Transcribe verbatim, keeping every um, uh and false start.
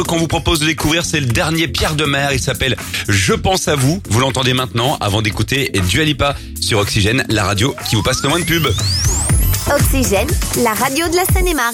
Qu'on vous propose de découvrir, c'est le dernier Pierre Demers. Il s'appelle Je pense à vous. Vous l'entendez maintenant avant d'écouter Dua Lipa sur Oxygène, la radio qui vous passe le moins de pub. Oxygène, la radio de la Seine-et-Marne.